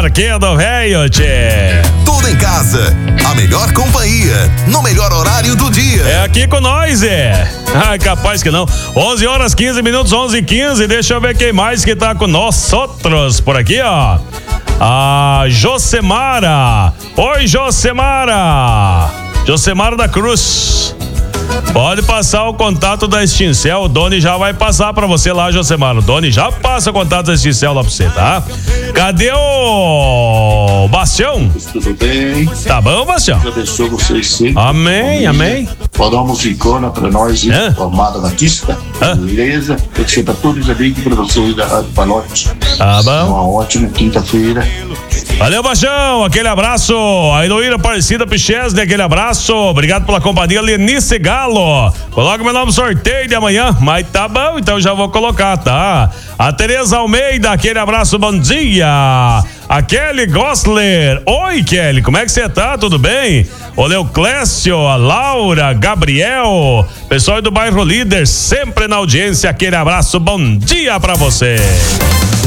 Marquinho Velho, tchê. Tudo em casa, a melhor companhia, no melhor horário do dia. É aqui com nós, é. Ai, capaz que não. 11 horas 15 minutos, 11h15. Deixa eu ver quem mais que tá com nós outros por aqui, ó. A Josemara. Oi, Josemara. Josemara da Cruz. Pode passar o contato da Extincel, o Doni já vai passar pra você lá, Josemar. O Doni já passa o contato da Extincel lá pra você, tá? Cadê o Bastião? Tudo bem? Tá bom, Bastião? Deus abençoe vocês sempre. Amém, amém. Pode dar uma musicona pra nós, formada na pista. Beleza? Eu sei pra todos os amigos, pra vocês da Rádio Palote. Tá bom. Uma ótima quinta-feira. Valeu, Bastião, aquele abraço. A Heloína Aparecida Pichesne, aquele abraço. Obrigado pela companhia, Lenice Galo. Coloca meu nome no sorteio de amanhã, mas tá bom, então já vou colocar, tá? A Tereza Almeida, aquele abraço, bom dia. A Kelly Gosler. Oi, Kelly, como é que você tá? Tudo bem? O Leuclécio, a Laura, Gabriel, pessoal do bairro Líder, sempre na audiência, aquele abraço, bom dia pra você.